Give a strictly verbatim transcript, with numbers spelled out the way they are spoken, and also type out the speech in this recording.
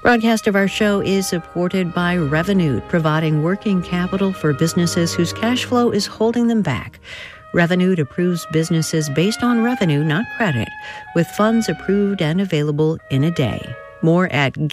Broadcast of our show is supported by Revolut, providing working capital for businesses whose cash flow is holding them back. Revolut approves businesses based on revenue, not credit, with funds approved and available in a day. More at